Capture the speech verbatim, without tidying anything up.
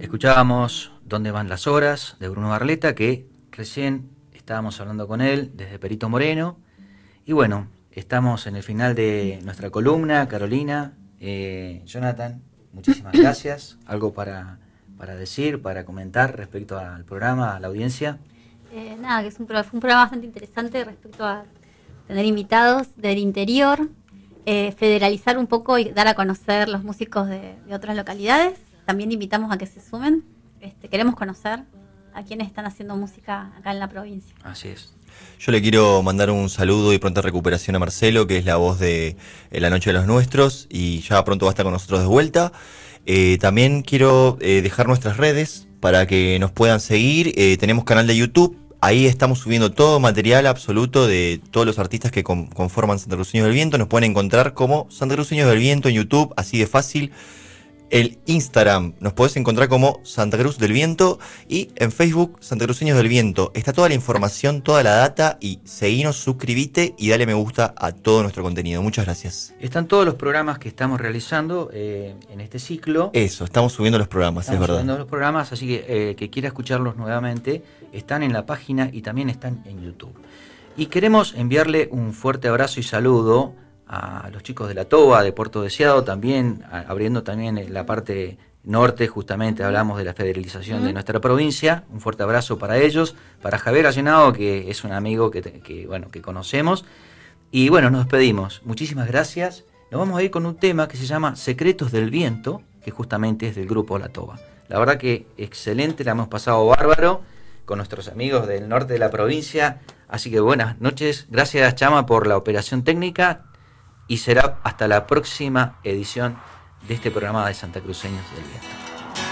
Escuchábamos ¿Dónde van las horas? De Bruno Barletta, que recién estábamos hablando con él desde Perito Moreno. Y bueno, estamos en el final de nuestra columna. Carolina, eh, Jonathan, muchísimas gracias. ¿Algo para, para decir, para comentar respecto al programa, a la audiencia? Eh, nada, que es un, fue un programa bastante interesante respecto a tener invitados del interior, eh, federalizar un poco y dar a conocer los músicos de, de otras localidades. También invitamos a que se sumen. Este, queremos conocer a quienes están haciendo música acá en la provincia. Así es. Yo le quiero mandar un saludo y pronta recuperación a Marcelo, que es la voz de La Noche de los Nuestros, y ya pronto va a estar con nosotros de vuelta. Eh, también quiero eh, dejar nuestras redes para que nos puedan seguir. Eh, tenemos canal de YouTube, ahí estamos subiendo todo material absoluto de todos los artistas que con, conforman Santacruceños del Viento. Nos pueden encontrar como Santacruceños del Viento en YouTube, así de fácil. El Instagram nos podés encontrar como Santa Cruz del Viento, y en Facebook Santacruceños del Viento. Está toda la información, toda la data, y seguinos, suscribite y dale me gusta a todo nuestro contenido. Muchas gracias. Están todos los programas que estamos realizando eh, en este ciclo. Eso, estamos subiendo los programas, estamos es verdad. subiendo los programas, así que eh, que quiera escucharlos nuevamente, están en la página y también están en YouTube. Y queremos enviarle un fuerte abrazo y saludo a los chicos de La Toba, de Puerto Deseado, también a, abriendo también en la parte norte, justamente hablamos de la federalización uh-huh. de nuestra provincia. Un fuerte abrazo para ellos, para Javier Allenado, que es un amigo que, que, bueno, que conocemos. Y bueno, nos despedimos. Muchísimas gracias. Nos vamos a ir con un tema que se llama Secretos del Viento, que justamente es del grupo La Toba. La verdad que excelente, la hemos pasado bárbaro con nuestros amigos del norte de la provincia. Así que buenas noches. Gracias, Chama, por la operación técnica. Y será hasta la próxima edición de este programa de Santacruceños del Viento.